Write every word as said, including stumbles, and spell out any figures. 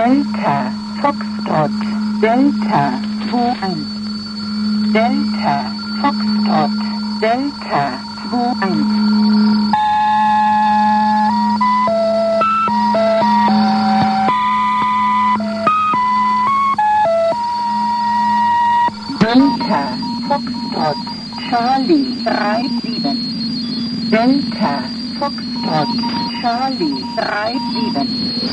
Delta Foxtrot Delta zwei eins Delta Foxtrot Delta zwei eins Delta Foxtrot Charlie drei sieben Delta Foxtrot Charlie drei sieben